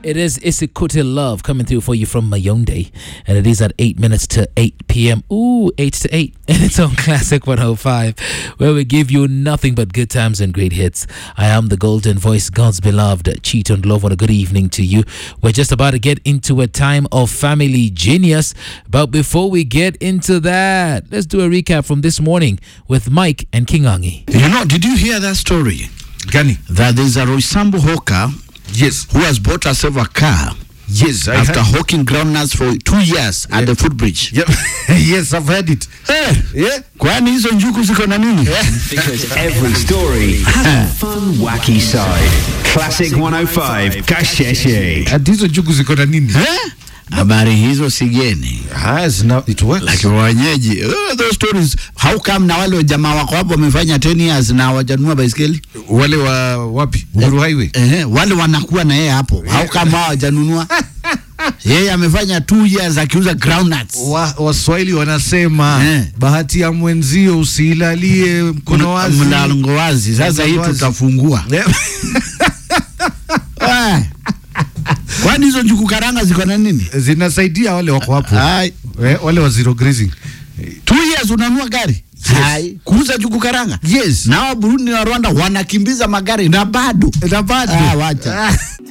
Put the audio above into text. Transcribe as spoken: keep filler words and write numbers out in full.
It is Isikote Love coming through for you from Mayonde. And it is at eight minutes to eight p.m. Ooh, eight to eight. And it's on Classic one oh five, where we give you nothing but good times and great hits. I am the golden voice, God's beloved Cheaton Love. A good evening to you. We're just about to get into a time of family genius. But before we get into that, let's do a recap from this morning with Mike and King Angi. You know, did you hear that story? Gani? That there's a Roysambu hawker, yes, who has bought herself a car. Yes, I after heard. hawking groundnuts for two years Yeah. at the footbridge. Yep. Yes, I've heard it. Hey, Yeah. kwani hizo njuku ziko na nini? Because every story has a fun, wacky side. Classic one oh five, Kasheshe. Adizo jugu ziko na nini? Eh? Habari hizo sigeni. Has now it works. Like wenyeji. Uh, those stories. How come na wale jamaa wako hapo wamefanya ten years na wajanua baiskeli? Wale wa wapi? Uhuru Highway. Eh, wale wanakuwa na yeye hapo. How come hawajanunua? Yeye amefanya two years akiuza groundnuts. Wa, Waswahili wanasema Eh. bahati ya mwenzio usilalie mkono wazi. Mlango wazi. Sasa hii Mlango wazi. tutafungua. Yeah. Ah. Kwani hizo njuku karanga ziko na nini? Zinasaidia wale wako hapo. Hai. Eh, wale wa zero grazing. Two years unanua gari? Hai. Kuuza njuku karanga? Yes. Na wa Burundi na Rwanda wanakimbiza magari na bado. Na bado. Ah, wacha.